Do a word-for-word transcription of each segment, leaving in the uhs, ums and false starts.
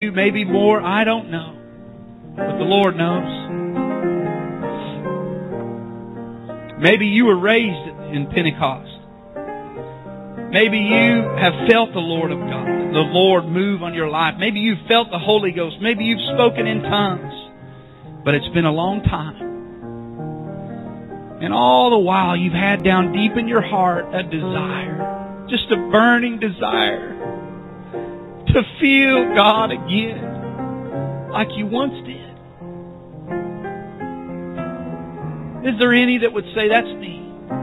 you, maybe more. I don't know. But the Lord knows. Maybe you were raised in Pentecost. Maybe you have felt the Lord of God, the Lord move on your life. Maybe you've felt the Holy Ghost. Maybe you've spoken in tongues. But it's been a long time. And all the while you've had down deep in your heart a desire, just a burning desire to feel God again like you once did. Is there any that would say, that's me?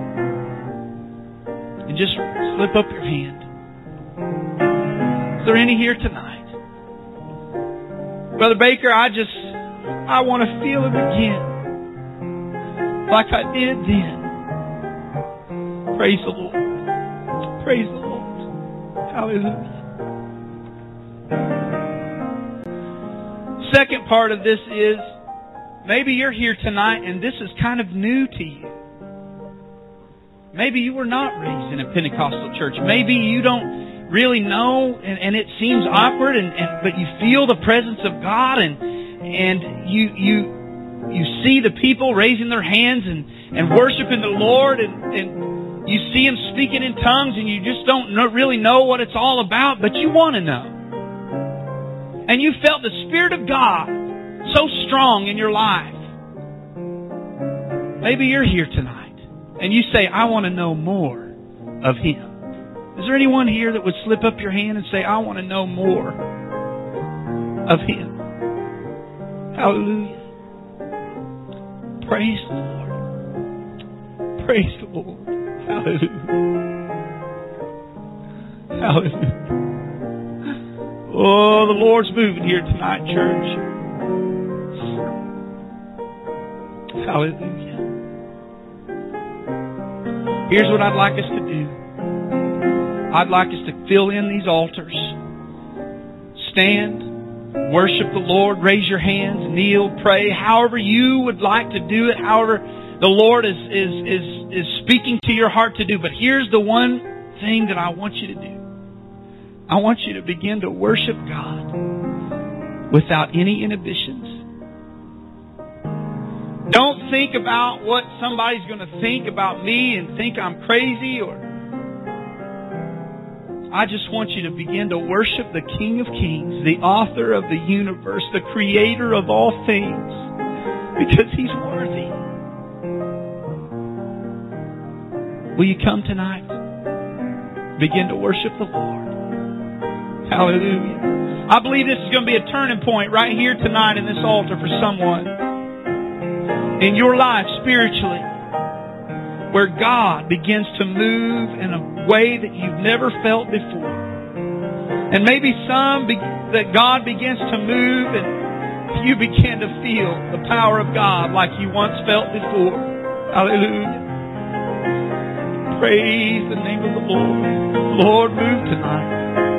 And just slip up your hand. Is there any here tonight? Brother Baker, I just, I want to feel Him again. Like I did then. Praise the Lord. Praise the Lord. Hallelujah. Second part of this is, maybe you're here tonight and this is kind of new to you. Maybe you were not raised in a Pentecostal church. Maybe you don't really know and, and it seems awkward, and, and but you feel the presence of God, and and you you you see the people raising their hands and, and worshiping the Lord, and, and you see Him speaking in tongues, and you just don't know, really know what it's all about, but you want to know. And you felt the Spirit of God so strong in your life. Maybe you're here tonight and you say, I want to know more of Him. Is there anyone here that would slip up your hand and say, I want to know more of Him? Hallelujah. Praise the Lord. Praise the Lord. Hallelujah. Hallelujah. Oh, the Lord's moving here tonight, church. Hallelujah. Here's what I'd like us to do. I'd like us to fill in these altars. Stand, worship the Lord, raise your hands, kneel, pray, however you would like to do it, however the Lord is, is, is, is speaking to your heart to do. But here's the one thing that I want you to do. I want you to begin to worship God without any inhibitions. Don't think about what somebody's going to think about me and think I'm crazy, or I just want you to begin to worship the King of Kings, the author of the universe, the creator of all things, because He's worthy. Will you come tonight? Begin to worship the Lord. Hallelujah. I believe this is going to be a turning point right here tonight in this altar for someone in your life spiritually, where God begins to move in a way that you've never felt before. And maybe some be- that God begins to move and you begin to feel the power of God like you once felt before. Hallelujah. Praise the name of the Lord. Lord, move tonight.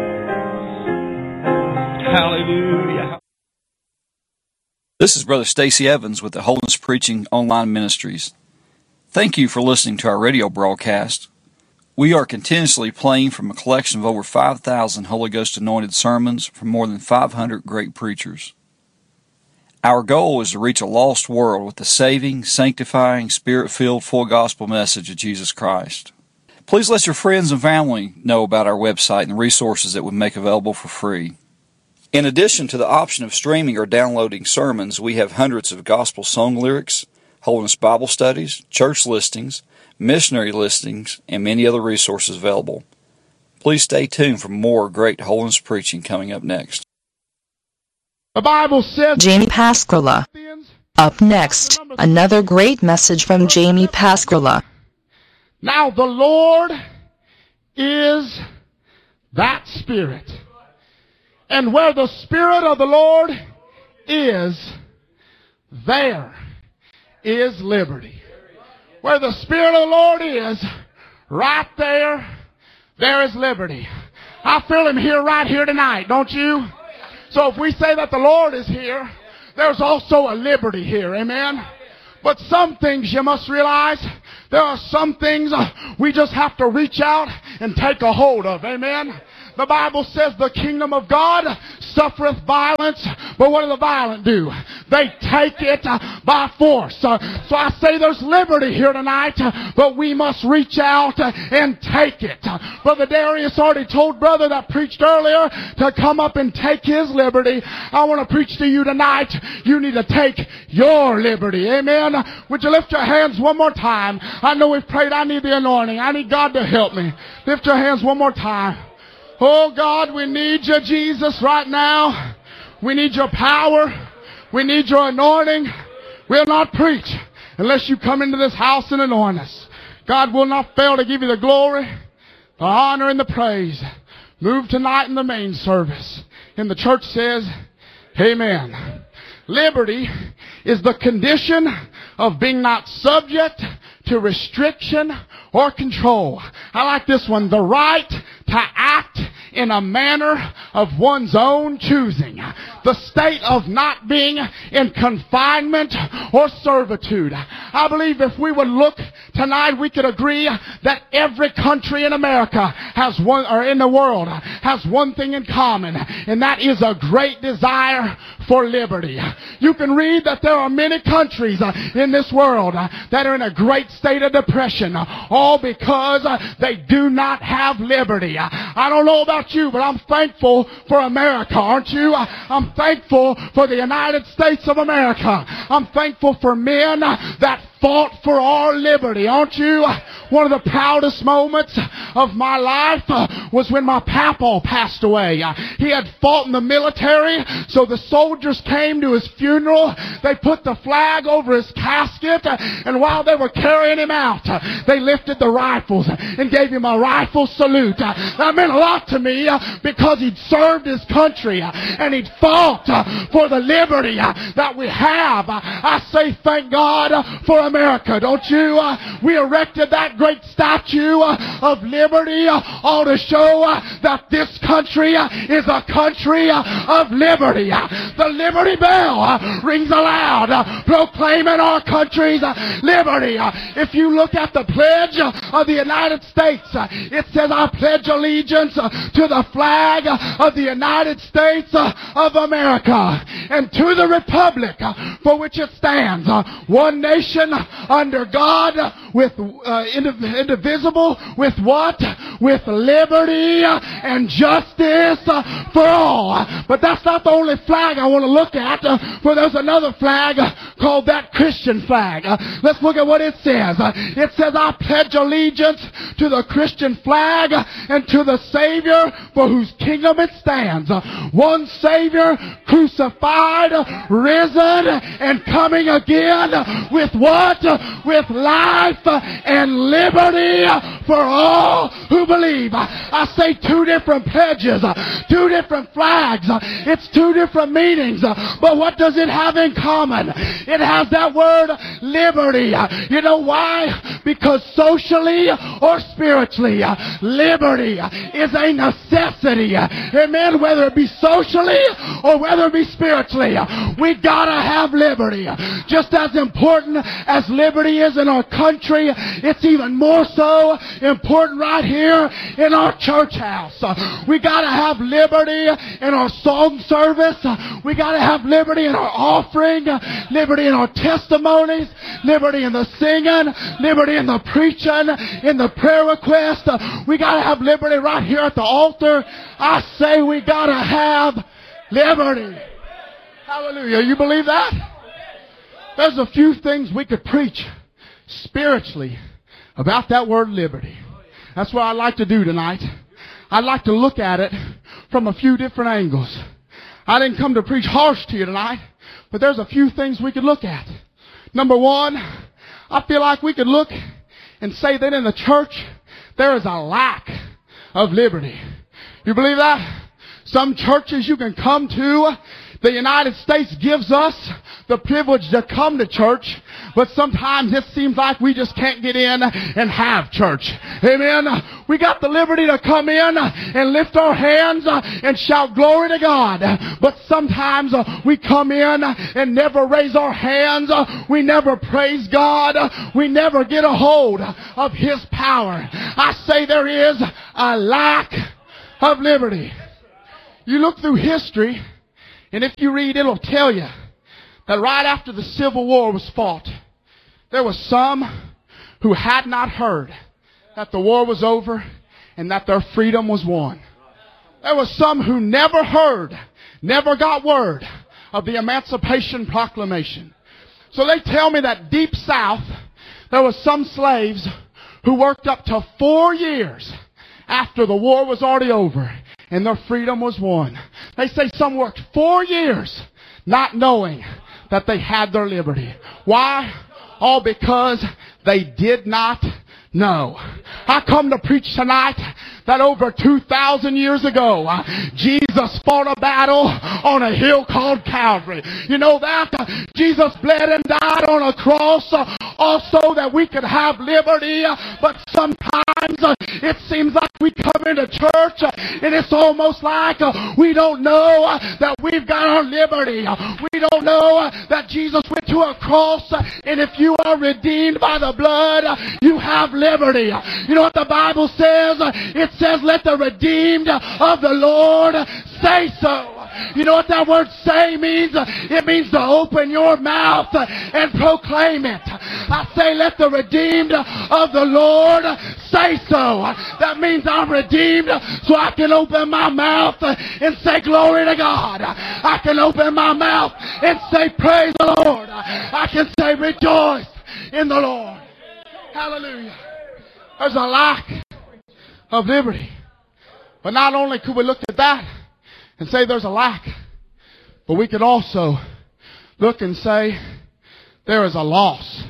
Hallelujah. This is Brother Stacy Evans with the Holiness Preaching Online Ministries. Thank you for listening to our radio broadcast. We are continuously playing from a collection of over five thousand Holy Ghost anointed sermons from more than five hundred great preachers. Our goal is to reach a lost world with the saving, sanctifying, Spirit-filled, full gospel message of Jesus Christ. Please let your friends and family know about our website and the resources that we make available for free. In addition to the option of streaming or downloading sermons, we have hundreds of gospel song lyrics, Holiness Bible studies, church listings, missionary listings, and many other resources available. Please stay tuned for more great holiness preaching coming up next. The Bible says, Jamie Pasquala. Up next, another great message from Jamie Pasquala. now the Lord is that Spirit. And where the Spirit of the Lord is, there is liberty. Where the Spirit of the Lord is, right there, there is liberty. I feel Him here, right here tonight, don't you? So if we say that the Lord is here, there's also a liberty here, amen? But some things you must realize, there are some things we just have to reach out and take a hold of, amen? The Bible says the kingdom of God suffereth violence, but what do the violent do? They take it uh, by force. Uh, so I say there's liberty here tonight, uh, but we must reach out uh, and take it. Uh, Brother Darius already told brother that preached earlier to come up and take his liberty. I want to preach to you tonight. You need to take your liberty. Amen. Would you lift your hands one more time? I know we've prayed. I need the anointing. I need God to help me. Lift your hands one more time. Oh God, we need you, Jesus, right now. We need your power. We need your anointing. We'll not preach unless you come into this house and anoint us. God will not fail to give you the glory, the honor, and the praise. Move tonight in the main service. And the church says, amen. Liberty is the condition of being not subject to restriction or control. I like this one. The right to act in a manner of one's own choosing. The state of not being in confinement or servitude. I believe if we would look tonight, we could agree that every country in America has one, or in the world, has one thing in common, and that is a great desire for liberty. You can read that there are many countries in this world that are in a great state of depression, all because they do not have liberty. I don't know about you, but I'm thankful for America, aren't you? I'm thankful for the United States of America. I'm thankful for men that fought for our liberty, aren't you? One of the proudest moments of my life uh, was when my papa passed away. Uh, he had fought in the military, so the soldiers came to his funeral. They put the flag over his casket, uh, and while they were carrying him out, uh, they lifted the rifles and gave him a rifle salute. Uh, that meant a lot to me uh, because he'd served his country uh, and he'd fought uh, for the liberty uh, that we have. Uh, I say thank God uh, for America, don't you? Uh, we erected that great statue uh, of liberty uh, all to show uh, that this country uh, is a country uh, of liberty. Uh, the Liberty Bell uh, rings aloud, uh, proclaiming our country's uh, liberty. Uh, if you look at the pledge uh, of the United States, uh, it says, I pledge allegiance uh, to the flag uh, of the United States uh, of America and to the republic uh, for which it stands, uh, one nation uh, under God uh, with uh, indivisible, with what? With liberty and justice for all. But that's not the only flag I want to look at, for there's another flag called that Christian flag. Let's look at what it says. It says, I pledge allegiance to the Christian flag and to the Savior for whose kingdom it stands. One Savior, crucified, risen, and coming again with what? With life and liberty for all who believe. I say two different pledges, two different flags. It's two different meanings. But what does it have in common? It has that word liberty. You know why? Because socially or spiritually, liberty is a necessity. Amen. Whether it be socially or whether it be spiritually, we gotta have liberty. Just as important as liberty is in our country, it's even more so important right here in our church house. We gotta have liberty in our song service. We gotta have liberty in our offering, liberty in our testimonies, liberty in the singing, liberty in the preaching, in the prayer request. We gotta have liberty right here at the altar. I say we gotta have liberty. Hallelujah. You believe that? There's a few things we could preach spiritually about that word liberty. That's what I'd like to do tonight. I'd like to look at it from a few different angles. I didn't come to preach harsh to you tonight, but there's a few things we could look at. Number one, I feel like we could look and say that in the church there is a lack of liberty. You believe that? Some churches you can come to, the United States gives us the privilege to come to church, but sometimes it seems like we just can't get in and have church. Amen. We got the liberty to come in and lift our hands and shout glory to God. But sometimes we come in and never raise our hands. We never praise God. We never get a hold of His power. I say there is a lack of liberty. You look through history, and if you read, it'll tell you that right after the Civil War was fought, there was some who had not heard that the war was over and that their freedom was won. There was some who never heard, never got word of the Emancipation Proclamation. So they tell me that deep south, there was some slaves who worked up to four years after the war was already over and their freedom was won. They say some worked four years not knowing that they had their liberty. Why? All because they did not know. I come to preach tonight that over two thousand years ago, uh, Jesus fought a battle on a hill called Calvary. You know that? Uh, Jesus bled and died on a cross uh, also that we could have liberty. Uh, but sometimes uh, it seems like we come into church uh, and it's almost like uh, we don't know uh, that we've got our liberty. Uh, we don't know uh, that Jesus went to a cross uh, and if you are redeemed by the blood, uh, you have liberty. Uh, you know what the Bible says? Uh, it says, let the redeemed of the Lord say so. You know what that word say means? It means to open your mouth and proclaim it. I say, let the redeemed of the Lord say so. That means I'm redeemed so I can open my mouth and say glory to God. I can open my mouth and say praise the Lord. I can say rejoice in the Lord. Hallelujah. There's a lack of liberty. But not only could we look at that and say there's a lack, but we could also look and say there is a loss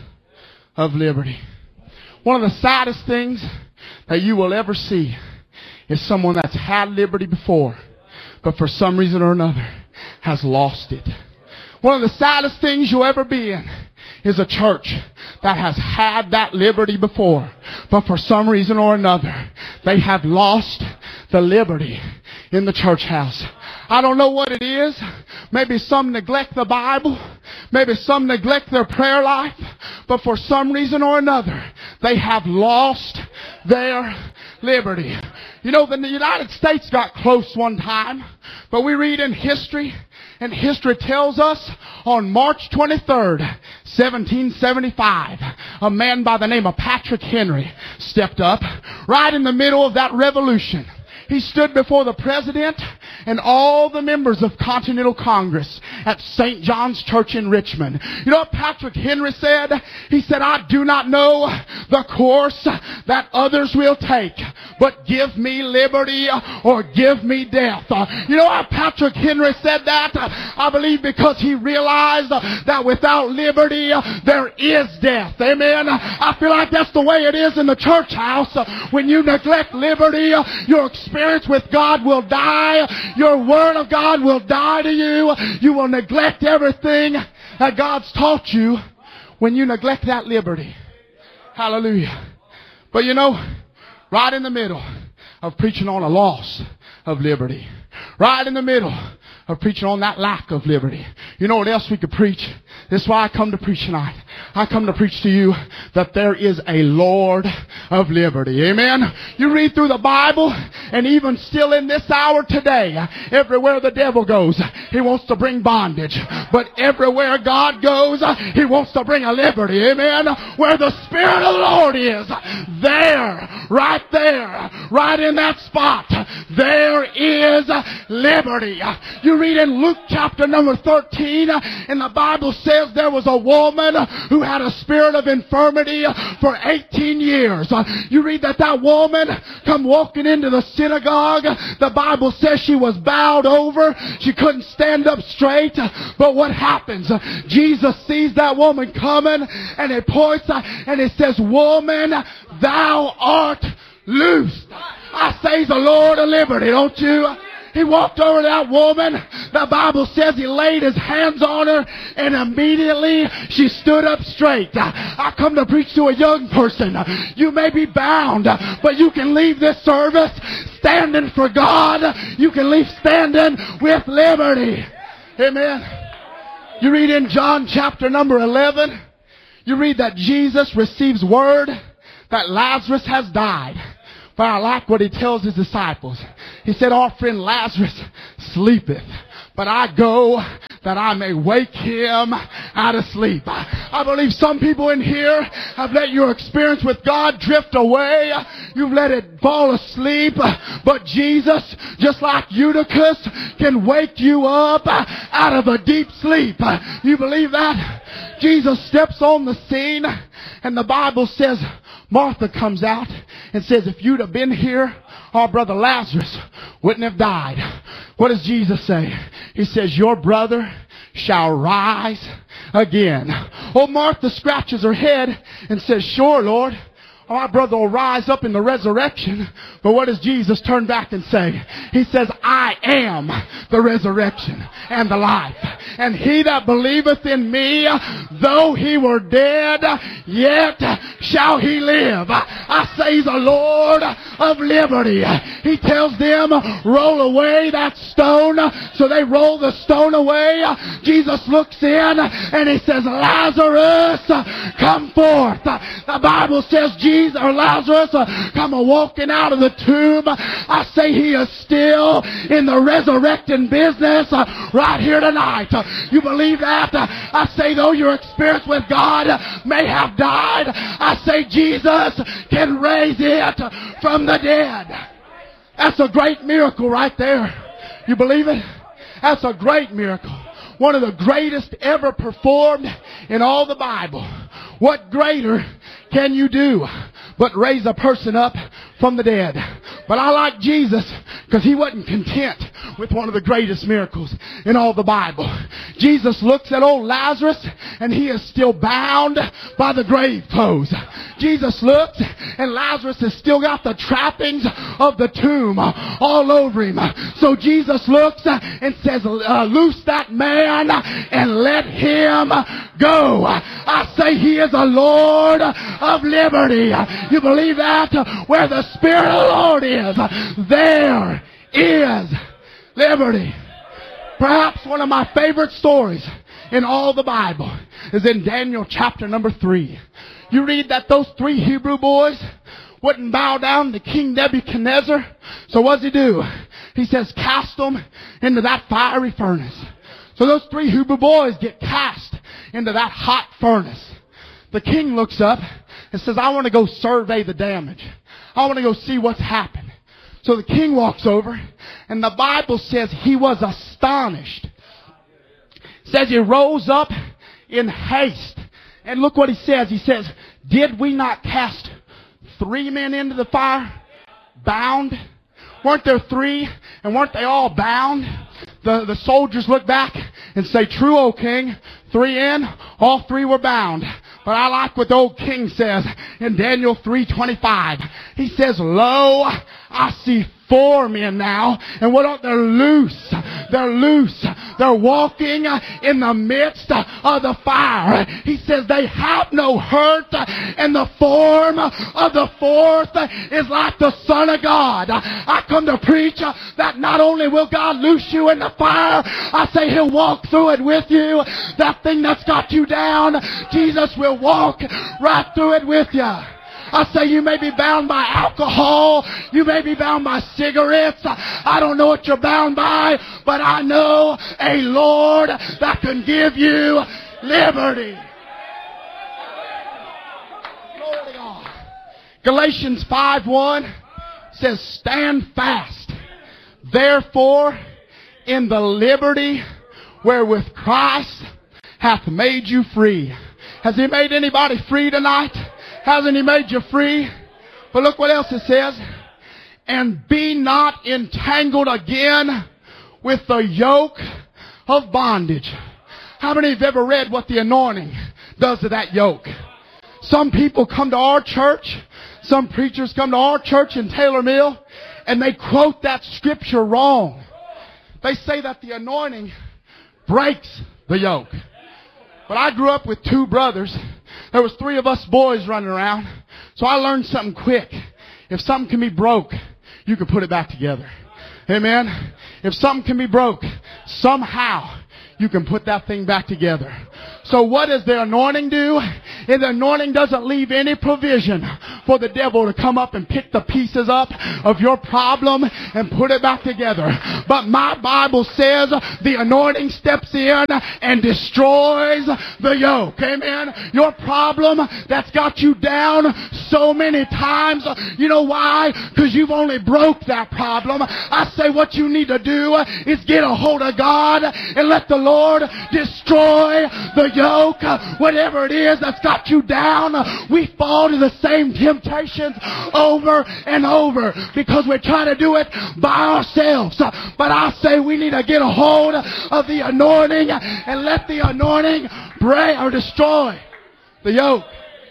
of liberty. One of the saddest things that you will ever see is someone that's had liberty before, but for some reason or another has lost it. One of the saddest things you'll ever be in is a church that has had that liberty before, but for some reason or another, they have lost the liberty in the church house. I don't know what it is. Maybe some neglect the Bible. Maybe some neglect their prayer life. But for some reason or another, they have lost their liberty. You know, the United States got close one time, but we read in history, and history tells us on March twenty-third, seventeen seventy-five, a man by the name of Patrick Henry stepped up right in the middle of that revolution. He stood before the president and all the members of Continental Congress at Saint John's Church in Richmond. You know what Patrick Henry said? He said, I do not know the course that others will take, but give me liberty or give me death. You know why Patrick Henry said that? I believe because he realized that without liberty, there is death. Amen. I feel like that's the way it is in the church house. When you neglect liberty, your experience with God will die. Your word of God will die to you. You will neglect everything that God's taught you when you neglect that liberty. Hallelujah. But you know, right in the middle of preaching on a loss of liberty, right in the middle of preaching on that lack of liberty, you know what else we could preach? This is why I come to preach tonight. I come to preach to you that there is a Lord of liberty. Amen. You read through the Bible, and even still in this hour today, everywhere the devil goes, he wants to bring bondage. But everywhere God goes, he wants to bring a liberty. Amen. Where the Spirit of the Lord is, there, right there, right in that spot, there is liberty. You read in Luke chapter number thirteen, and the Bible says there was a woman who had a spirit of infirmity for eighteen years. You read that that woman come walking into the synagogue. The Bible says she was bowed over. She couldn't stand up straight. But what happens? Jesus sees that woman coming, and he points and he says, woman, thou art loosed. I say he's the Lord of liberty, don't you? He walked over to that woman. The Bible says he laid his hands on her, and immediately she stood up straight. I come to preach to a young person. You may be bound, but you can leave this service standing for God. You can leave standing with liberty. Amen. You read in John chapter number eleven, you read that Jesus receives word that Lazarus has died. But I like what he tells his disciples. He said, our friend Lazarus sleepeth, but I go that I may wake him out of sleep. I believe some people in here have let your experience with God drift away. You've let it fall asleep. But Jesus, just like Eutychus, can wake you up out of a deep sleep. You believe that? Jesus steps on the scene, and the Bible says Martha comes out and says, if you'd have been here, our brother Lazarus wouldn't have died. What does Jesus say? He says, your brother shall rise again. Oh, Martha scratches her head and says, sure, Lord, our brother will rise up in the resurrection. But what does Jesus turn back and say? He says, I am the resurrection and the life. And he that believeth in me, though he were dead, yet shall he live. I say he's the Lord of liberty. He tells them, roll away that stone. So they roll the stone away. Jesus looks in and he says, Lazarus, come forth. The Bible says Jesus or Lazarus uh, come a walking out of the tomb. I say he is still in the resurrecting business uh, right here tonight. Uh, you believe that? Uh, I say though your experience with God uh, may have died, I say Jesus can raise it uh, from the dead. That's a great miracle right there. You believe it? That's a great miracle. One of the greatest ever performed in all the Bible. What greater can you do but raise a person up from the dead? But I like Jesus because he wasn't content with one of the greatest miracles in all the Bible. Jesus looks at old Lazarus and he is still bound by the grave clothes. Jesus looks and Lazarus has still got the trappings of the tomb all over him. So Jesus looks and says, uh, loose that man and let him go. I say he is a Lord of liberty. You believe that? Where the Spirit of the Lord is, there is liberty. Perhaps one of my favorite stories in all the Bible is in Daniel chapter number three. You read that those three Hebrew boys wouldn't bow down to King Nebuchadnezzar. So what does he do? He says, cast them into that fiery furnace. So those three Hebrew boys get cast into that hot furnace. The king looks up and says, I want to go survey the damage. I want to go see what's happened. So the king walks over, and the Bible says he was astonished. It says he rose up in haste. And look what he says. He says, did we not cast three men into the fire? Bound? Weren't there three? And weren't they all bound? The, the soldiers look back and say, true, O king. Three in, all three were bound. But I like what the old king says in Daniel three twenty-five. He says, lo, I see four men now. And what are they? They're loose. They're loose. They're walking in the midst of the fire. He says they have no hurt. And the form of the fourth is like the Son of God. I come to preach that not only will God loose you in the fire, I say he'll walk through it with you. That thing that's got you down, Jesus will walk right through it with you. I say you may be bound by alcohol. You may be bound by cigarettes. I don't know what you're bound by, but I know a Lord that can give you liberty. Glory to God. Galatians five one says, stand fast, therefore, in the liberty wherewith Christ hath made you free. Has he made anybody free tonight? Hasn't he made you free? But look what else it says. And be not entangled again with the yoke of bondage. How many have ever read what the anointing does to that yoke? Some people come to our church. Some preachers come to our church in Taylor Mill and they quote that scripture wrong. They say that the anointing breaks the yoke. But I grew up with two brothers. There was three of us boys running around. So I learned something quick. If something can be broke, you can put it back together. Amen. If something can be broke, somehow you can put that thing back together. So what does the anointing do? And the anointing doesn't leave any provision for the devil to come up and pick the pieces up of your problem and put it back together. But my Bible says the anointing steps in and destroys the yoke. Amen. Your problem that's got you down so many times, you know why? Because you've only broke that problem. I say what you need to do is get a hold of God and let the Lord destroy the yoke. Whatever it is that's got you down, we fall to the same temptations over and over because we're trying to do it by ourselves. But I say we need to get a hold of the anointing and let the anointing break or destroy the yoke.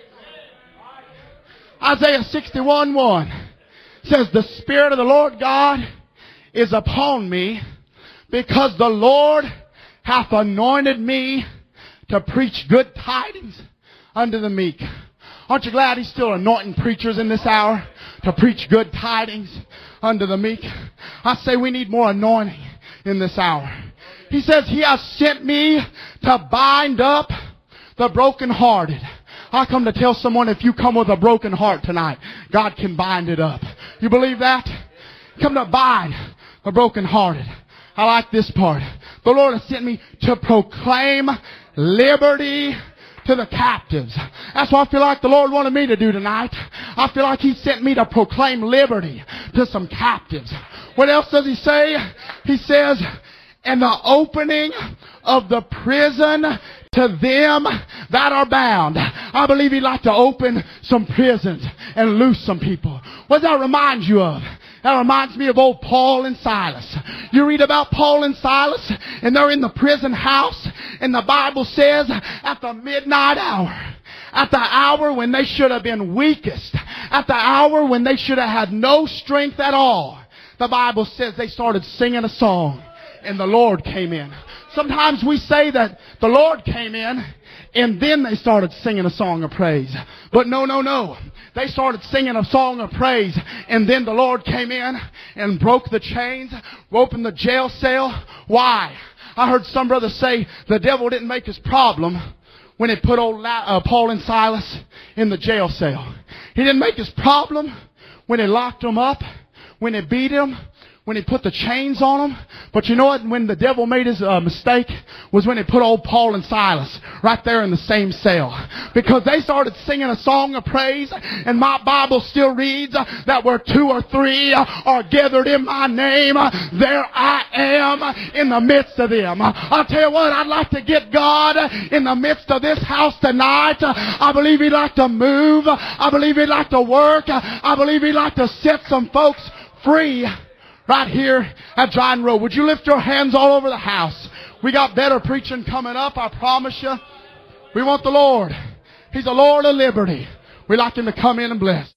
Isaiah sixty-one one says, the Spirit of the Lord God is upon me, because the Lord hath anointed me to preach good tidings unto the meek. Aren't you glad He's still anointing preachers in this hour to preach good tidings unto the meek? I say we need more anointing in this hour. He says He has sent me to bind up the brokenhearted. I come to tell someone, if you come with a broken heart tonight, God can bind it up. You believe that? Come to bind the brokenhearted. I like this part. The Lord has sent me to proclaim liberty to the captives. That's what I feel like the Lord wanted me to do tonight. I feel like He sent me to proclaim liberty to some captives. What else does He say? He says, and the opening of the prison to them that are bound. I believe He'd like to open some prisons and loose some people. What does that remind you of? That reminds me of old Paul and Silas. You read about Paul and Silas, and they're in the prison house, and the Bible says at the midnight hour, at the hour when they should have been weakest, at the hour when they should have had no strength at all, the Bible says they started singing a song, and the Lord came in. Sometimes we say that the Lord came in and then they started singing a song of praise. But no, no, no. They started singing a song of praise and then the Lord came in and broke the chains, opened the jail cell. Why? I heard some brothers say the devil didn't make his problem when he put old uh, Paul and Silas in the jail cell. He didn't make his problem when he locked them up, when he beat them, when he put the chains on them. But you know what? When the devil made his uh, mistake was when he put old Paul and Silas right there in the same cell. Because they started singing a song of praise. And my Bible still reads uh, that where two or three uh, are gathered in my name, uh, there I am uh, in the midst of them. Uh, I'll tell you what, I'd like to get God uh, in the midst of this house tonight. Uh, I believe He'd like to move. Uh, I believe He'd like to work. Uh, I believe He'd like to set some folks free. Right here at Giant Road. Would you lift your hands all over the house? We got better preaching coming up, I promise you. We want the Lord. He's the Lord of liberty. We'd like Him to come in and bless.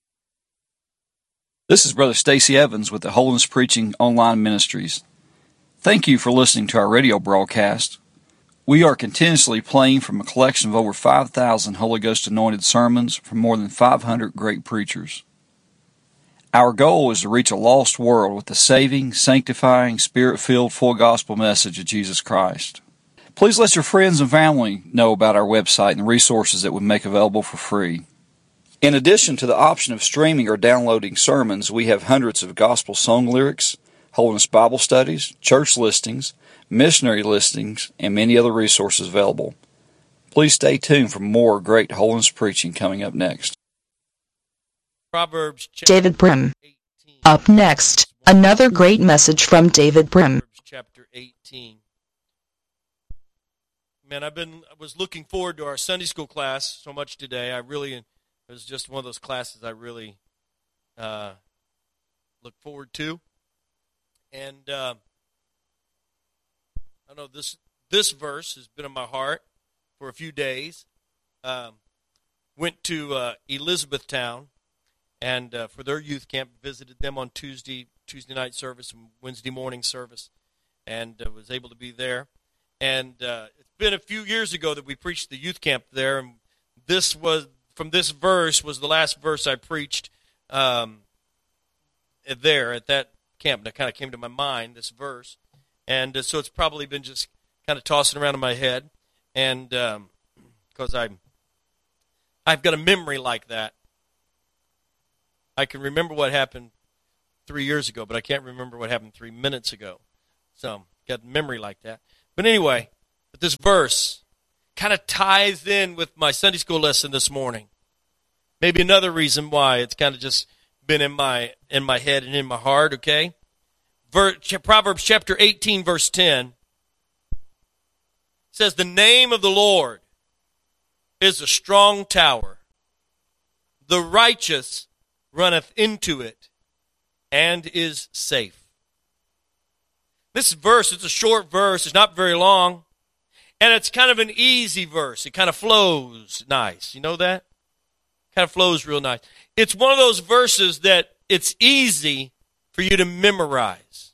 This is Brother Stacy Evans with the Holiness Preaching Online Ministries. Thank you for listening to our radio broadcast. We are continuously playing from a collection of over five thousand Holy Ghost anointed sermons from more than five hundred great preachers. Our goal is to reach a lost world with the saving, sanctifying, Spirit-filled, full gospel message of Jesus Christ. Please let your friends and family know about our website and the resources that we make available for free. In addition to the option of streaming or downloading sermons, we have hundreds of gospel song lyrics, Holiness Bible studies, church listings, missionary listings, and many other resources available. Please stay tuned for more great holiness preaching coming up next. Proverbs David Brim. eighteen. Up next, another great message from David Brim. Proverbs chapter eighteen. Man, I've been I was looking forward to our Sunday school class so much today. I really it was just one of those classes I really uh, look forward to. And uh, I know this this verse has been in my heart for a few days. Um, went to uh, Elizabethtown. And uh, for their youth camp, visited them on Tuesday Tuesday night service and Wednesday morning service, and uh, was able to be there. And uh, it's been a few years ago that we preached the youth camp there, and this was from this verse was the last verse I preached um, there at that camp. And it kind of came to my mind, this verse, and uh, so it's probably been just kind of tossing around in my head, and because um, I I've got a memory like that. I can remember what happened three years ago, but I can't remember what happened three minutes ago. So, got memory like that. But anyway, but this verse kind of ties in with my Sunday school lesson this morning. Maybe another reason why it's kind of just been in my in my head and in my heart, okay? Ver, Proverbs chapter eighteen, verse ten says, the name of the Lord is a strong tower. The righteous runneth into it and is safe. This verse, it's a short verse. It's not very long. And it's kind of an easy verse. It kind of flows nice. You know that? Kind of flows real nice. It's one of those verses that it's easy for you to memorize.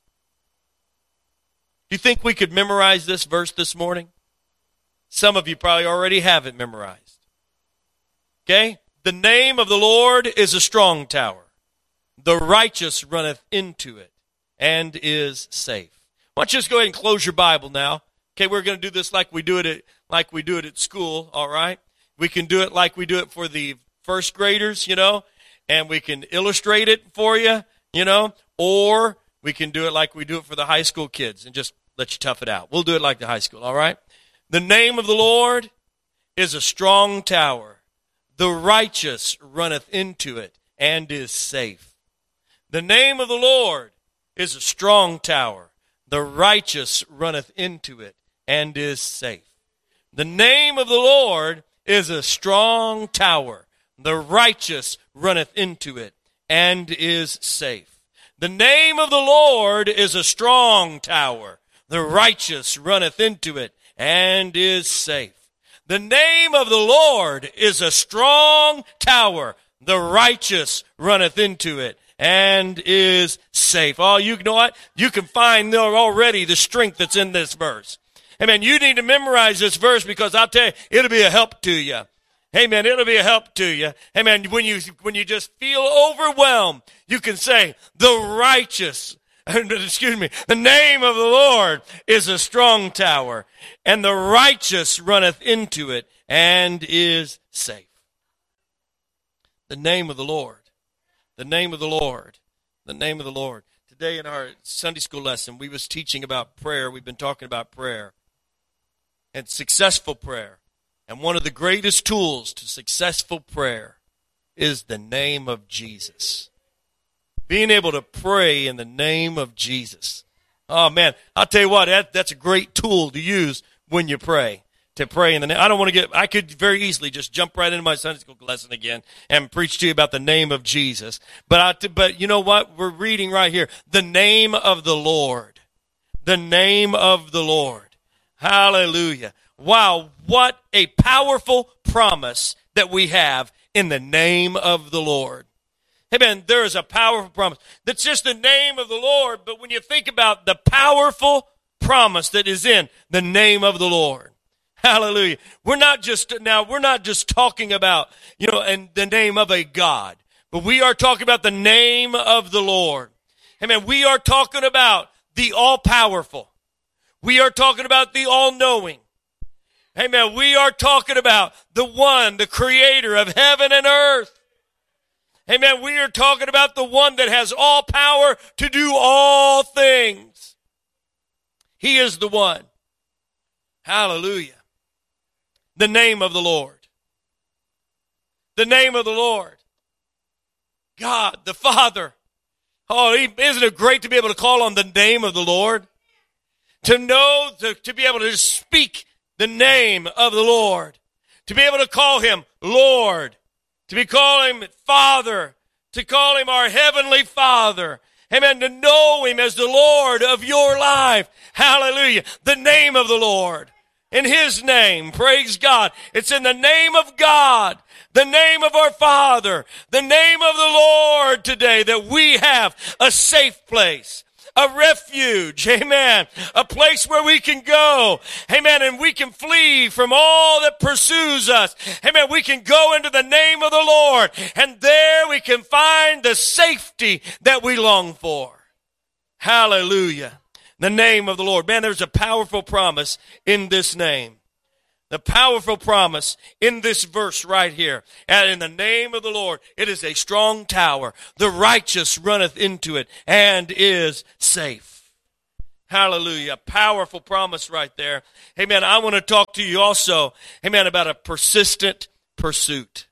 Do you think we could memorize this verse this morning? Some of you probably already have it memorized. Okay? The name of the Lord is a strong tower. The righteous runneth into it and is safe. Why don't you just go ahead and close your Bible now? Okay, we're going to do this like we do it at, like we do it at school, all right? We can do it like we do it for the first graders, you know, and we can illustrate it for you, you know, or we can do it like we do it for the high school kids and just let you tough it out. We'll do it like the high school, all right? The name of the Lord is a strong tower. The righteous runneth into it and is safe. The name of the Lord is a strong tower. The righteous runneth into it and is safe. The name of the Lord is a strong tower. The righteous runneth into it and is safe. The name of the Lord is a strong tower. The righteous runneth into it and is safe. The name of the Lord is a strong tower. The righteous runneth into it and is safe. Oh, you know what? You can find there already the strength that's in this verse. Amen. You need to memorize this verse because I'll tell you, it'll be a help to you. Amen. It'll be a help to you. Amen. When you, when you just feel overwhelmed, you can say, the righteous, excuse me, the name of the Lord is a strong tower, and the righteous runneth into it and is safe. The name of the Lord. The name of the Lord. The name of the Lord. Today in our Sunday school lesson, we was teaching about prayer. We've been talking about prayer and successful prayer. And one of the greatest tools to successful prayer is the name of Jesus. Being able to pray in the name of Jesus. Oh, man, I'll tell you what, that, that's a great tool to use when you pray. To pray in the name. I don't want to get, I could very easily just jump right into my Sunday school lesson again and preach to you about the name of Jesus. But I, but you know what? We're reading right here. The name of the Lord. The name of the Lord. Hallelujah. Wow, what a powerful promise that we have in the name of the Lord. Amen. There is a powerful promise. That's just the name of the Lord. But when you think about the powerful promise that is in the name of the Lord. Hallelujah. We're not just, now we're not just talking about, you know, in the name of a God, but we are talking about the name of the Lord. Amen. We are talking about the all-powerful. We are talking about the all-knowing. Amen. We are talking about the one, the creator of heaven and earth. Amen. We are talking about the one that has all power to do all things. He is the one. Hallelujah. The name of the Lord. The name of the Lord. God, the Father. Oh, isn't it great to be able to call on the name of the Lord? To know, to, to be able to speak the name of the Lord. To be able to call him Lord. To be calling him Father. To call him our Heavenly Father. Amen. To know him as the Lord of your life. Hallelujah. The name of the Lord. In his name, praise God. It's in the name of God, the name of our Father, the name of the Lord today that we have a safe place, a refuge, amen, a place where we can go, amen, and we can flee from all that pursues us, amen. We can go into the name of the Lord, and there we can find the safety that we long for. Hallelujah. The name of the Lord. Man, there's a powerful promise in this name. The powerful promise in this verse right here. And in the name of the Lord, it is a strong tower. The righteous runneth into it and is safe. Hallelujah. Powerful promise right there. Amen. I want to talk to you also, amen, about a persistent pursuit.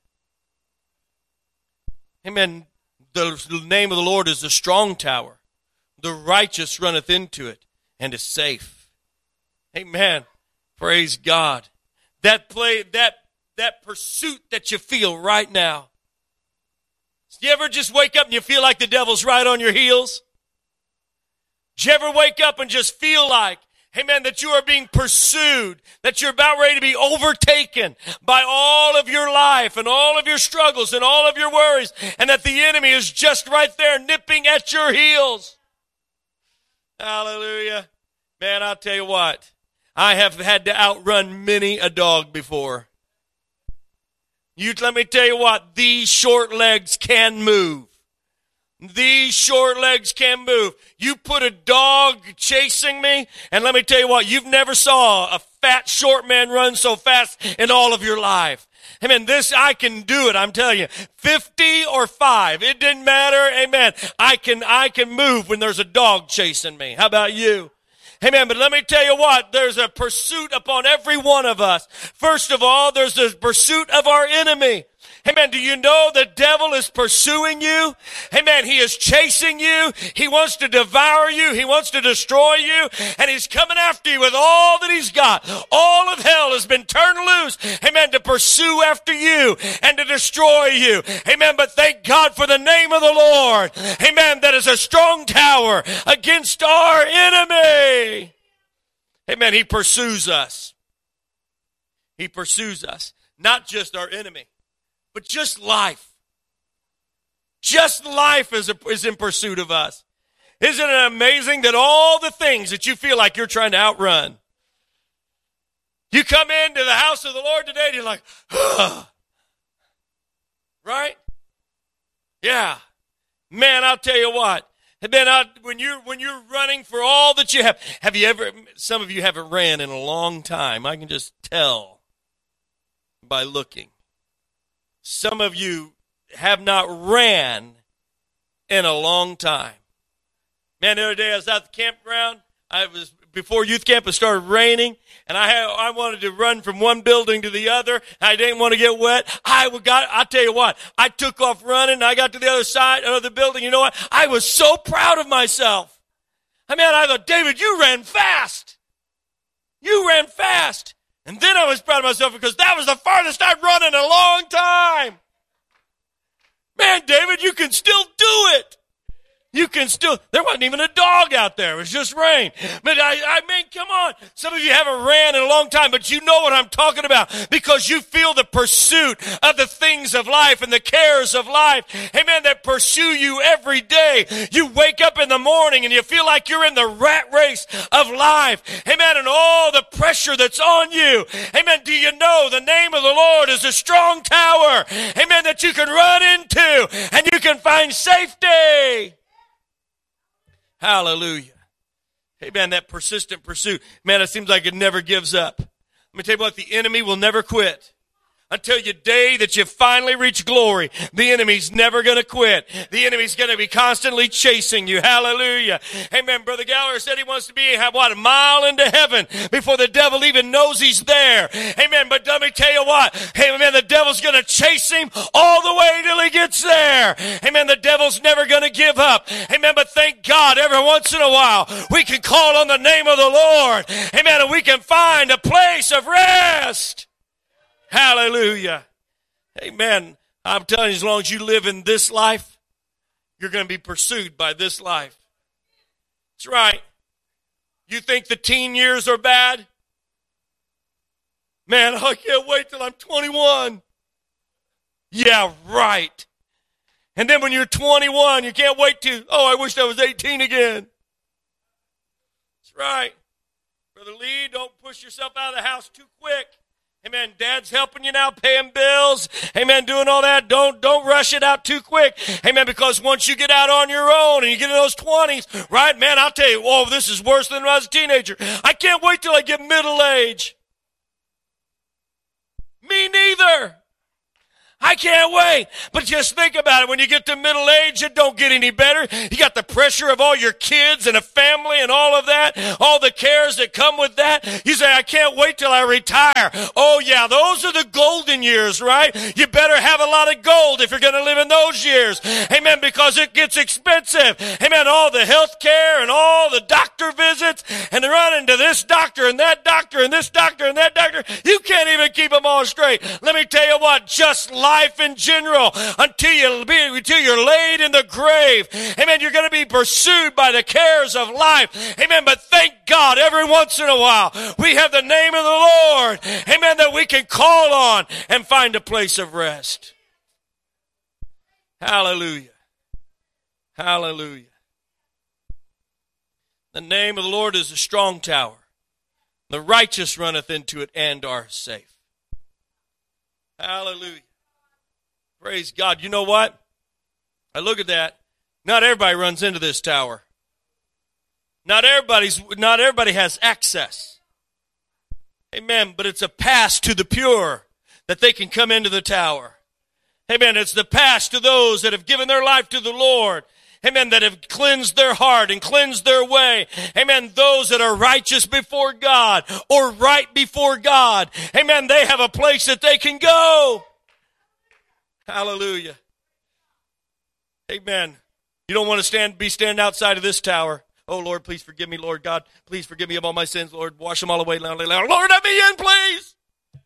Amen. The name of the Lord is a strong tower. The righteous runneth into it and is safe. Amen. Praise God. That play, that, that pursuit that you feel right now. Do you ever just wake up and you feel like the devil's right on your heels? Do you ever wake up and just feel like, amen, that you are being pursued, that you're about ready to be overtaken by all of your life and all of your struggles and all of your worries, and that the enemy is just right there nipping at your heels? Hallelujah. Man, I'll tell you what. I have had to outrun many a dog before. You, let me tell you what, these short legs can move. These short legs can move. You put a dog chasing me, and let me tell you what, you've never saw a fat short man run so fast in all of your life. Amen. This, I can do it. I'm telling you, fifty or five, it didn't matter. Amen. I can, I can move when there's a dog chasing me. How about you? Amen. But let me tell you what, there's a pursuit upon every one of us. First of all, there's the pursuit of our enemy. Amen. Do you know the devil is pursuing you? Amen. He is chasing you. He wants to devour you. He wants to destroy you. And he's coming after you with all that he's got. All of hell has been turned loose. Amen. To pursue after you and to destroy you. Amen. But thank God for the name of the Lord. Amen. That is a strong tower against our enemy. Amen. He pursues us. He pursues us. Not just our enemy, but just life. Just life is, a, is in pursuit of us. Isn't it amazing that all the things that you feel like you're trying to outrun, you come into the house of the Lord today and you're like, ugh. Right? Yeah. Man, I'll tell you what. And then I, when you're when you're running for all that you have, have you ever, some of you haven't ran in a long time. I can just tell by looking. Some of you have not ran in a long time. Man, the other day I was at the campground. I was before youth camp. It started raining, and I had, I wanted to run from one building to the other. I didn't want to get wet. I got. I tell you what, I took off running. I got to the other side of the building. You know what? I was so proud of myself. I mean, I thought, David, you ran fast. You ran fast. And then I was proud of myself because that was the farthest I'd run in a long time. Man, David, you can still do it. You can still, there wasn't even a dog out there. It was just rain. But I, I mean, come on. Some of you haven't ran in a long time, but you know what I'm talking about because you feel the pursuit of the things of life and the cares of life. Amen. That pursue you every day. You wake up in the morning and you feel like you're in the rat race of life. Amen. And all the pressure that's on you. Amen. Do you know the name of the Lord is a strong tower? Amen. That you can run into and you can find safety. Hallelujah. Amen. That persistent pursuit. Man, it seems like it never gives up. Let me tell you what, the enemy will never quit. Until your day that you finally reach glory, the enemy's never going to quit. The enemy's going to be constantly chasing you. Hallelujah. Amen. Brother Gallagher said he wants to be, what, a mile into heaven before the devil even knows he's there. Amen. But let me tell you what. Amen. The devil's going to chase him all the way till he gets there. Amen. The devil's never going to give up. Amen. But thank God every once in a while we can call on the name of the Lord. Amen. And we can find a place of rest. Hallelujah. Amen. I'm telling you, as long as you live in this life, you're going to be pursued by this life. That's right. You think the teen years are bad? Man, I can't wait till I'm twenty-one. Yeah, right. And then when you're twenty-one, you can't wait to, oh, I wish I was eighteen again. That's right. Brother Lee, don't push yourself out of the house too quick. Amen. Dad's helping you now, paying bills. Amen. Doing all that. Don't, don't rush it out too quick. Amen. Because once you get out on your own and you get in those twenties, right, man, I'll tell you, whoa, this is worse than when I was a teenager. I can't wait till I get middle age. Me neither. I can't wait. But just think about it. When you get to middle age, it don't get any better. You got the pressure of all your kids and a family and all of that, all the cares that come with that. You say, I can't wait till I retire. Oh, yeah, those are the golden years, right? You better have a lot of gold if you're going to live in those years. Amen, because it gets expensive. Amen, all the health care and all the doctor visits and running to this doctor and that doctor and this doctor and that doctor. You can't even keep them all straight. Let me tell you what, just life in general, until you be, until you're laid in the grave. Amen. You're going to be pursued by the cares of life. Amen. But thank God every once in a while we have the name of the Lord. Amen. That we can call on and find a place of rest. Hallelujah. Hallelujah. The name of the Lord is a strong tower. The righteous runneth into it and are safe. Hallelujah. Praise God. You know what? I look at that. Not everybody runs into this tower. Not everybody's, not everybody has access. Amen. But it's a pass to the pure that they can come into the tower. Amen. It's the pass to those that have given their life to the Lord. Amen. That have cleansed their heart and cleansed their way. Amen. Those that are righteous before God or right before God. Amen. They have a place that they can go. Hallelujah. Amen. You don't want to stand, be standing outside of this tower. Oh, Lord, please forgive me, Lord God. Please forgive me of all my sins, Lord. Wash them all away. Lord, let me in, please.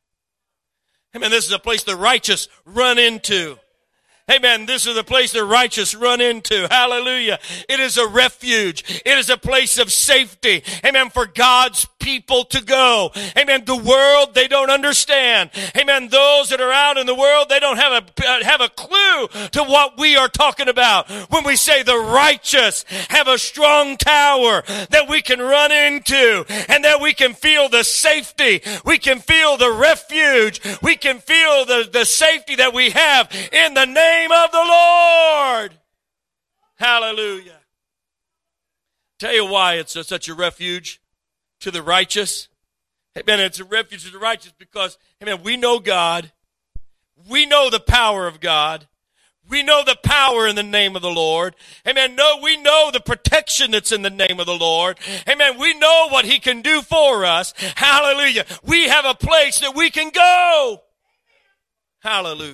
Amen. This is a place the righteous run into. Amen. This is a place the righteous run into. Hallelujah. It is a refuge. It is a place of safety. Amen. For God's people to go. Amen. The world, they don't understand. Amen. Those that are out in the world, they don't have a, have a clue to what we are talking about when we say the righteous have a strong tower that we can run into and that we can feel the safety. We can feel the refuge. We can feel the, the safety that we have in the name of the Lord. Hallelujah. Tell you why it's a, such a refuge to the righteous. Amen. It's a refuge to the righteous because, amen, we know God. We know the power of God. We know the power in the name of the Lord. Amen. No, we know the protection that's in the name of the Lord. Amen. We know what He can do for us. Hallelujah. We have a place that we can go. Hallelujah.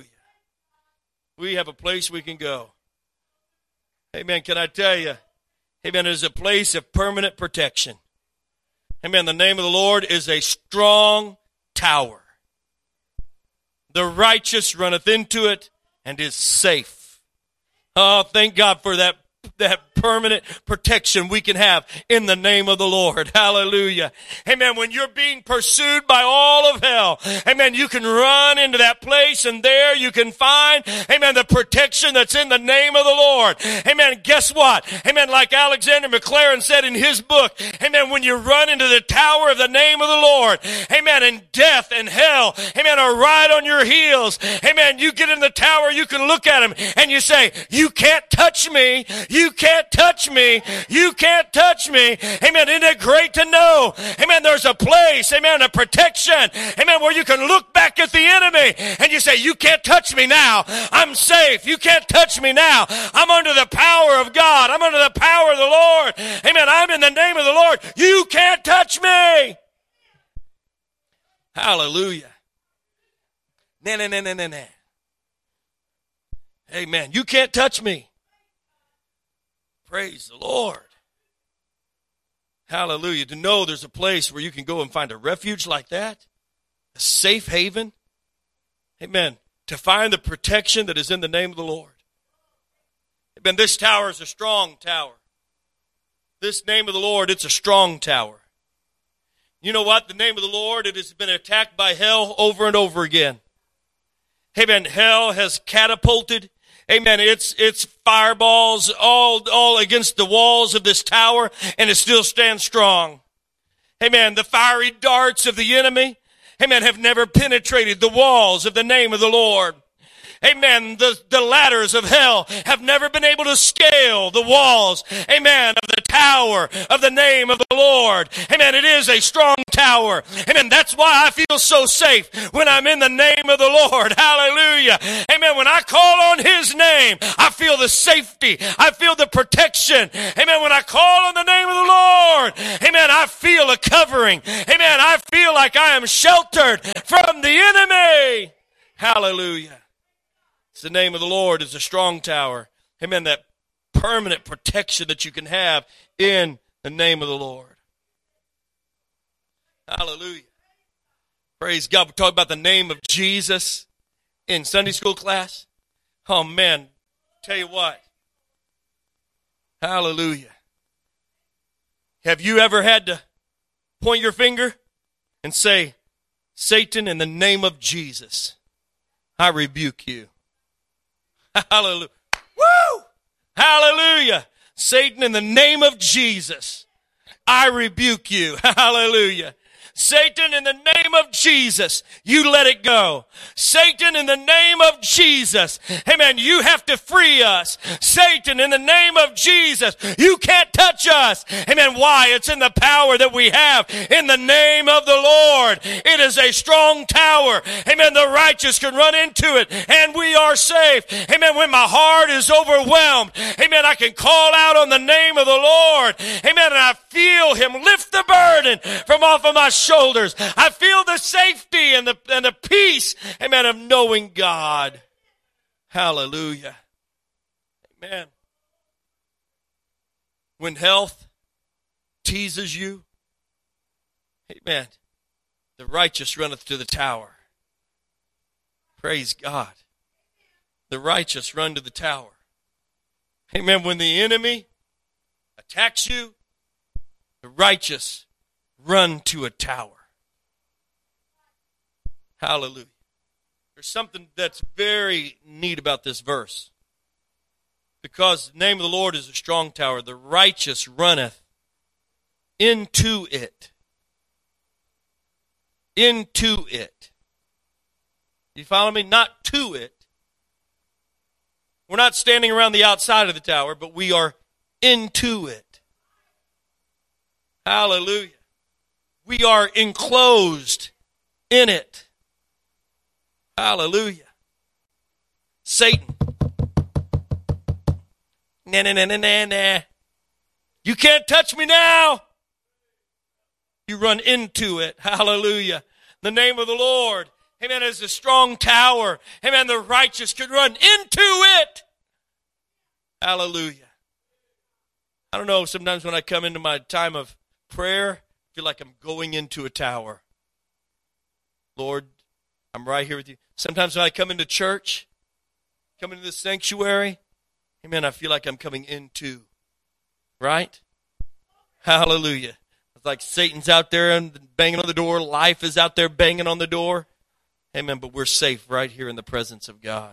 We have a place we can go. Amen. Can I tell you? Amen. It is a place of permanent protection. Amen. The name of the Lord is a strong tower. The righteous runneth into it and is safe. Oh, thank God for that, that permanent protection we can have in the name of the Lord. Hallelujah. Amen. When you're being pursued by all of hell, amen, you can run into that place and there you can find, amen, the protection that's in the name of the Lord. Amen. Guess what? Amen. Like Alexander McLaren said in his book, amen, when you run into the tower of the name of the Lord, amen, and death and hell, amen, are right on your heels. Amen. You get in the tower, you can look at him and you say, you can't touch me. You can't touch me. You can't touch me. Amen. Isn't it great to know? Amen. There's a place, amen, a protection, amen, where you can look back at the enemy and you say, you can't touch me now. I'm safe. You can't touch me now. I'm under the power of God. I'm under the power of the Lord. Amen. I'm in the name of the Lord. You can't touch me. Hallelujah. Nah, nah, nah, nah, nah, nah. Amen. You can't touch me. Praise the Lord. Hallelujah. To know there's a place where you can go and find a refuge like that, a safe haven. Amen. To find the protection that is in the name of the Lord. Amen. This tower is a strong tower. This name of the Lord, it's a strong tower. You know what? The name of the Lord, it has been attacked by hell over and over again. Amen. Hell has catapulted, amen, it's it's fireballs all, all against the walls of this tower, and it still stands strong. Amen. The fiery darts of the enemy, amen, have never penetrated the walls of the name of the Lord. Amen. The, the ladders of hell have never been able to scale the walls. Amen. Of the tower of the name of the Lord. Amen. It is a strong tower. Amen. That's why I feel so safe when I'm in the name of the Lord. Hallelujah. Amen. When I call on His name, I feel the safety. I feel the protection. Amen. When I call on the name of the Lord, amen, I feel a covering. Amen. I feel like I am sheltered from the enemy. Hallelujah. It's the name of the Lord is a strong tower. Amen. That permanent protection that you can have in the name of the Lord. Hallelujah. Praise God. We talk about the name of Jesus in Sunday school class. Oh, man. Tell you what. Hallelujah. Have you ever had to point your finger and say, Satan, in the name of Jesus, I rebuke you. Hallelujah. Woo! Hallelujah. Satan, in the name of Jesus, I rebuke you. Hallelujah. Satan, in the name of Jesus, you let it go. Satan, in the name of Jesus, amen, you have to free us. Satan, in the name of Jesus, you can't touch us. Amen. Why? It's in the power that we have in the name of the Lord. It is a strong tower. Amen. The righteous can run into it and we are safe. Amen. When my heart is overwhelmed, amen, I can call out on the name of the Lord. Amen. And I feel Him lift the burden from off of my shoulders. I feel the safety and the, and the peace, amen, of knowing God. Hallelujah. Amen. When health teases you, amen, the righteous runneth to the tower. Praise God. The righteous run to the tower. Amen. When the enemy attacks you, the righteous run to a tower. Hallelujah. There's something that's very neat about this verse. Because the name of the Lord is a strong tower. The righteous runneth into it. Into it. You follow me? Not to it. We're not standing around the outside of the tower, but we are into it. Hallelujah. We are enclosed in it. Hallelujah. Satan. Nah, nah, nah, nah, nah, nah. You can't touch me now. You run into it. Hallelujah. The name of the Lord, amen, is a strong tower. Amen. The righteous can run into it. Hallelujah. I don't know, sometimes when I come into my time of prayer, I feel like I'm going into a tower. Lord, I'm right here with you. Sometimes when I come into church, come into the sanctuary, amen, I feel like I'm coming into, right? Hallelujah. It's like Satan's out there and banging on the door. Life is out there banging on the door. Amen, but we're safe right here in the presence of God.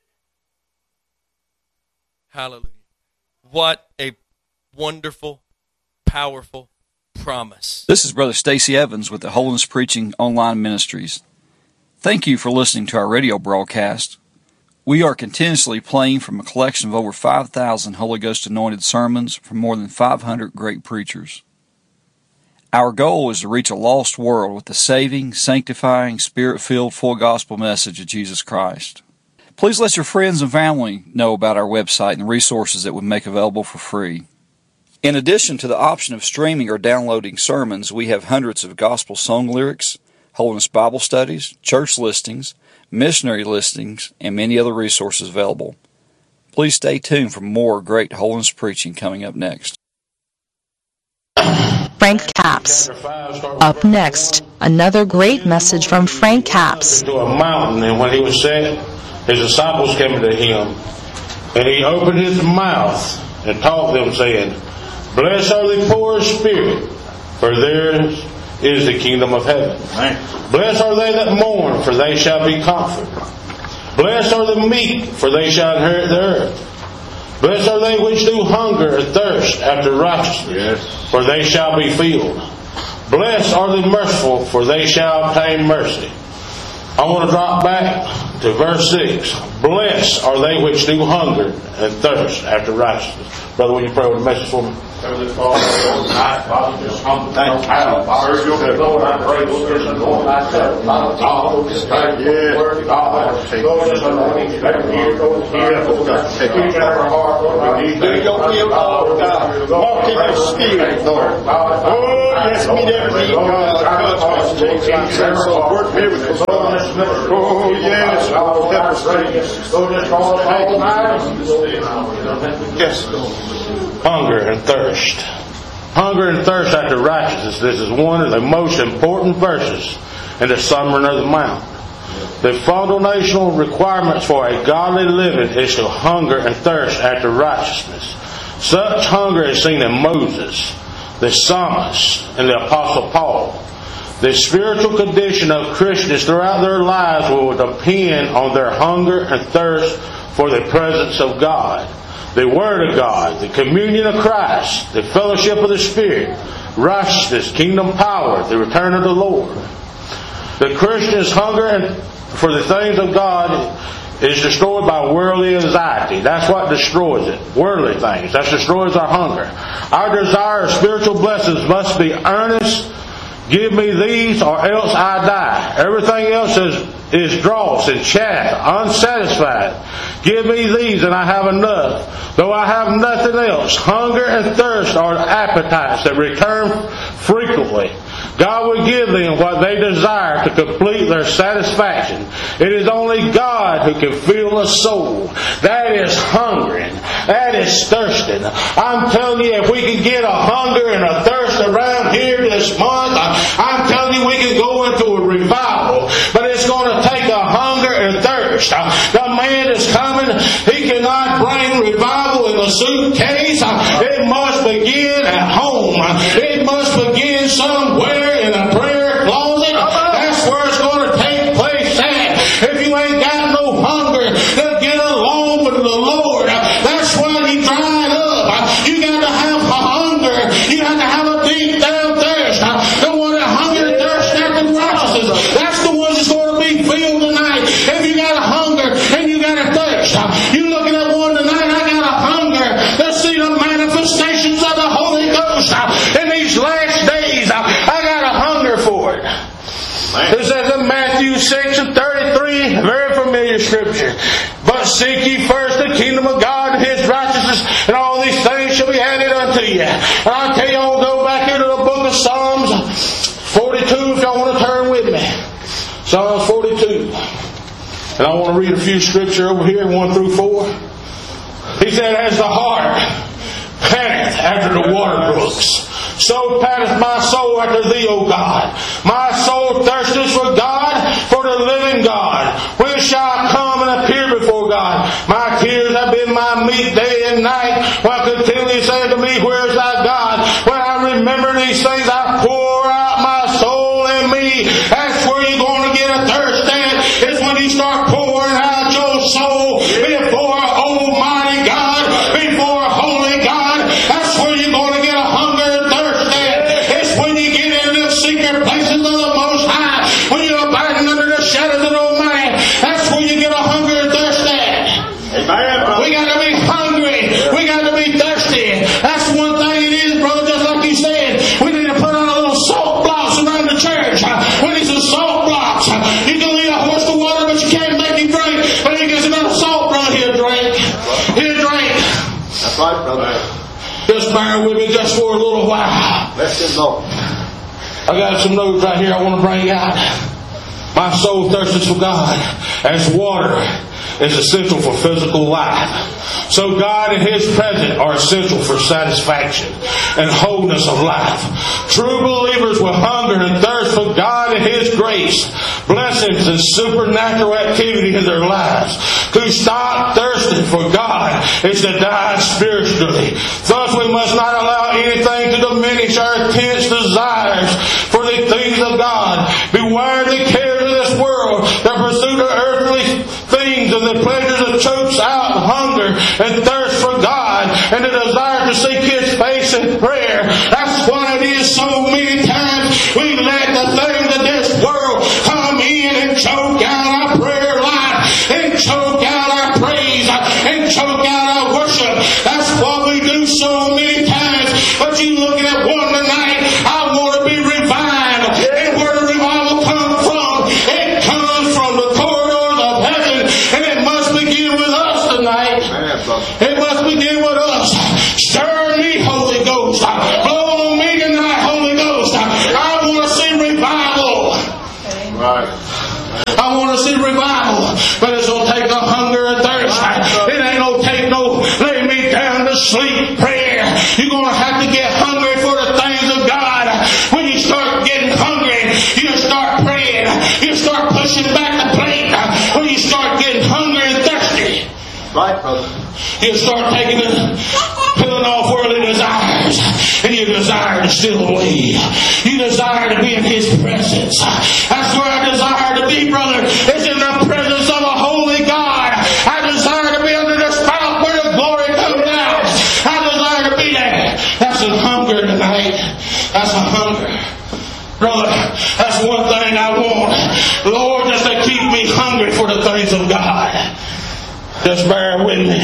Hallelujah. What a wonderful, powerful promise. This is Brother Stacy Evans with the Holiness Preaching Online Ministries. Thank you for listening to our radio broadcast. We are continuously playing from a collection of over five thousand Holy Ghost anointed sermons from more than five hundred great preachers. Our goal is to reach a lost world with the saving, sanctifying, Spirit-filled, full gospel message of Jesus Christ. Please let your friends and family know about our website and the resources that we make available for free. In addition to the option of streaming or downloading sermons, we have hundreds of gospel song lyrics, Holiness Bible studies, church listings, missionary listings, and many other resources available. Please stay tuned for more great holiness preaching coming up next. Frank Capps. Up next, another great message from Frank Capps. To a mountain, and when he was set, his disciples came to him, and he opened his mouth and taught them, saying, Blessed are the poor in spirit, for theirs is the kingdom of heaven. Blessed are they that mourn, for they shall be comforted. Blessed are the meek, for they shall inherit the earth. Blessed are they which do hunger and thirst after righteousness, yes, for they shall be filled. Blessed are the merciful, for they shall obtain mercy. I want to drop back to verse six. Blessed are they which do hunger and thirst after righteousness. Brother, will you pray with a message for me? Heavenly Father, tonight, Father, just humble thank you. Father, Lord, I pray, Lord, there's an Lord, I said, Father, God, just thank you for the word, God, Lord, just anointing, let him hear, Lord, hear, Lord, speak in our heart, Lord, we need that, Lord, God, walk in your spirit, Lord, oh, yes, meet every need, God, touch, take Jesus, work miracles, oh, yes, Lord, help us, Lord, just all night, yes, hunger and thirst. Hunger and thirst after righteousness. This is one of the most important verses in the Sermon on the Mount. The foundational requirements for a godly living is to hunger and thirst after righteousness. Such hunger is seen in Moses, the psalmist, and the Apostle Paul. The spiritual condition of Christians throughout their lives will depend on their hunger and thirst for the presence of God, the Word of God, the communion of Christ, the fellowship of the Spirit, righteousness, kingdom power, the return of the Lord. The Christian's hunger for the things of God is destroyed by worldly anxiety. That's what destroys it. Worldly things. That destroys our hunger. Our desire of spiritual blessings must be earnest. Give me these or else I die. Everything else is is dross and chaff, unsatisfied. Give me these and I have enough. Though I have nothing else, hunger and thirst are appetites that return frequently. God will give them what they desire to complete their satisfaction. It is only God who can fill a soul. That is hungering. That is thirsting. I'm telling you, if we can get a hunger and a thirst around here this month, I'm telling you we can go into a revival. But it's going to take a hunger and thirst. The man is coming. He cannot bring revival in a suitcase. It must begin at home. It must begin somewhere in a prayer closet. That's where it's going to take place at. If you ain't got no hunger to get along with the Lord, that's why you dried up. You got to have a hunger. You got to have a deep down thirst. The one that hunger and thirst after righteousness. That's the one that's going to be filled tonight. If you got a hunger and you got a thirst, you looking at one tonight. I got a hunger to see the manifestations of the Holy Ghost in these last days. I got a hunger for it. It says in Matthew six and thirty-three, very familiar scripture. But seek ye first the kingdom of God and His righteousness, and all these things shall be added unto you. And I'll tell you, I'll go back into the book of Psalms forty-two if y'all want to turn with me. Psalms forty-two. And I want to read a few scripture over here, one through four. He said, as the hart panteth after the water brooks, so panteth my soul after thee, O God. My soul thirsteth for God, for the living God. When shall I come and appear before God? My tears have been my meat day and night, while continually saying to me, where is thy God? When I remember these things, I pour out my soul in me. That's where you're going to get a thirst at, is when you start pouring out your soul before Almighty God, before Holy God. That's where you're going to get a hunger and thirst at. It's when you get in the secret places of the Most High, when you're abiding under the shadows of the Almighty. That's where you get a hunger and thirst at. Amen. We got to be hungry. We got to be thirsty. That's one thing it is, brother, just like you said. We need to put on a little salt blocks around the church. We need some salt blocks. You can lead a horse to water, but you can't make him drink. But he gets enough salt, brother, he'll drink. He'll drink. That's right, brother. Just bear with me just for a little while. Bless him, Lord. I got some notes right here I want to bring out. My soul thirsts for God as water is essential for physical life. So God and His presence are essential for satisfaction and wholeness of life. True believers will hunger and thirst for God and His grace, blessings and supernatural activity in their lives. To stop thirsting for God is to die spiritually. Thus we must not allow anything to diminish our intense desires for the things of God. Beware the cares of this world, the pursuit of earthly things and the pleasures that chokes out hunger and thirst for God and the desire to seek His face in prayer. That's what it is so many times. We let the things of this world come in and choke out our prayer life. I want to see revival. But it's going to take a hunger and thirst. It ain't going to take no lay me down to sleep prayer. You're going to have to get hungry for the things of God. When you start getting hungry, you start praying. You start pushing back the plate. When you start getting hungry and thirsty, Right, brother. you start taking it, peeling off worldly desires. And you desire to steal away. You desire to be in His presence. That's where I desire to be, brother. It's in the presence of a holy God. I desire to be under the spout where the glory comes down. I desire to be there. That's a hunger tonight. That's a hunger. Brother, that's one thing I want. Lord, just to keep me hungry for the things of God. Just bear with me.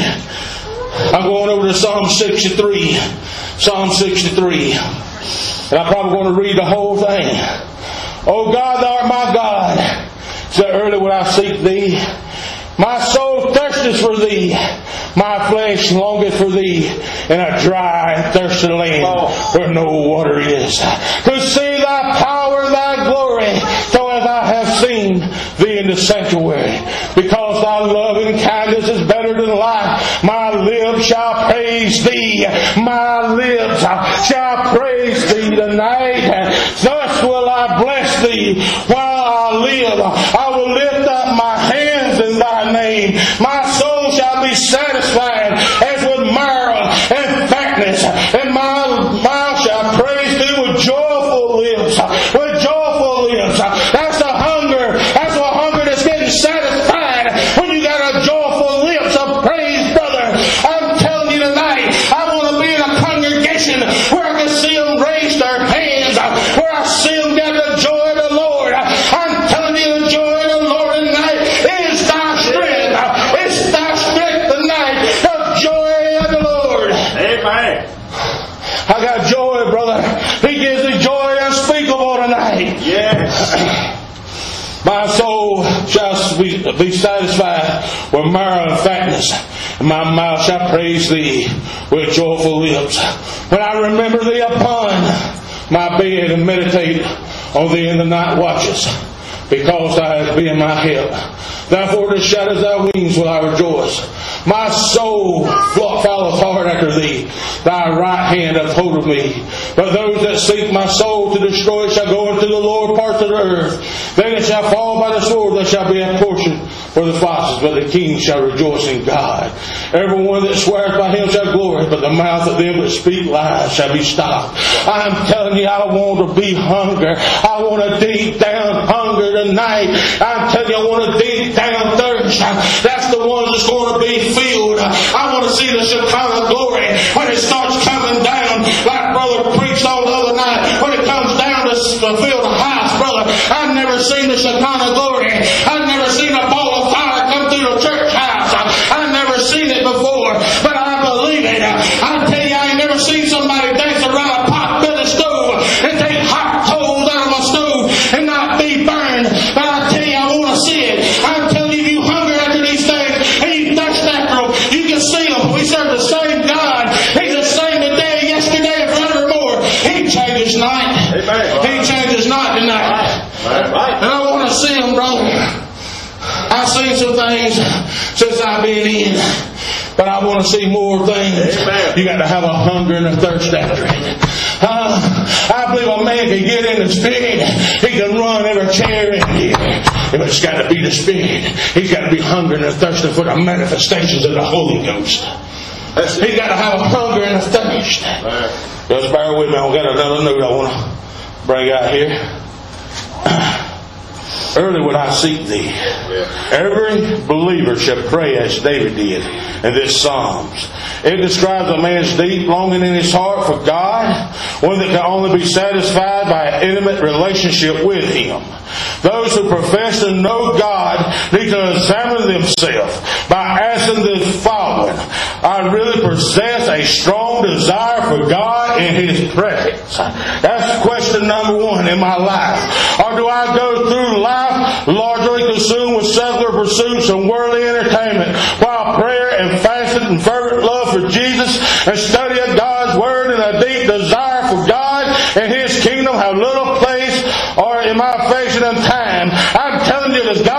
I'm going over to Psalm sixty-three. Psalm sixty-three. And I'm probably going to read the whole thing. Oh God, thou art my God. So early will I seek thee. My soul thirsteth for thee. My flesh longeth for thee in a dry and thirsty land where no water is. To see thy power, thy glory, so as I have seen thee in the sanctuary. Because thy loving kindness is better than life, my lips shall praise thee. My lips shall praise thee tonight. Thus will I bless thee while I live. I will lift up my hands in thy name. My soul shall be satisfied as with marrow and fatness, and my mouth shall praise thee with joyful lips. With joyful lips. That's a hunger. That's a hunger that's getting satisfied when you got a joyful lips of praise, brother. I'm telling you tonight, I want to be in a congregation where I can see them raise their hands, where I see them get the joy of the Lord. I'm telling you, the joy of the Lord tonight is thy strength. It's thy strength tonight. The joy of the Lord. Amen. I got joy, brother. He gives me joy unspeakable tonight. Yes. My soul shall be, be satisfied with marrow and fatness, and my mouth shall praise thee with joyful lips. When I remember thee upon my bed and meditate on thee in the night watches, because thou hast been my help. Therefore the shadows of thy wings will I rejoice. My soul followeth hard after thee. Thy right hand upholdeth me. But those that seek my soul to destroy shall go into the lower parts of the earth. Then it shall fall by the sword, there shall be a portion for the foxes, but the king shall rejoice in God. Everyone that swears by him shall glory, but the mouth of them that speak lies shall be stopped. I'm telling you, I want to be hunger. I want to deep down hunger tonight. I'm telling you, I want to deep down thirst. That's the one that's going to be filled. I want to see the Shekinah glory when it starts coming down, like Brother preached on the other night. When it comes down to fill the house, brother, I've never seen the Shekinah glory. I've never seen a ball of fire come through the church house. I've never seen it before, but I believe it. I tell you, I ain't never seen somebody dance around a pot belly stove and take hot coals out of a stove and not be burned. But I tell you, I want to see it. I'm telling you, you hunger after these things and you thirst after them. You can see them. We serve the same God. He's the same today, yesterday, and forevermore. He changes not. He changes not tonight. And I want to see him, brother. I've seen some things since I've been in, but I want to see more things. Amen. You got to have a hunger and a thirst after it. Uh, I believe a man can get in the Spirit. He can run every chair in here. But it's got to be the Spirit. He's got to be hungry and thirsty for the manifestations of the Holy Ghost. He's got to have a hunger and a thirst. Right. Just bear with me. I've got another note I want to bring out here. Early would I seek thee. Yeah. Every believer should pray as David did in this Psalms. It describes a man's deep longing in his heart for God, one that can only be satisfied by an intimate relationship with Him. Those who profess to know God need to examine themselves by asking the following. I really possess a strong desire for God and His presence. That's question number one in my life. Or do I go through life largely consumed with secular pursuits and worldly entertainment, while prayer and fasting and fervent love for Jesus and study of God's Word and a deep desire for God and His kingdom have little place or in my affection and time? I'm telling you, does God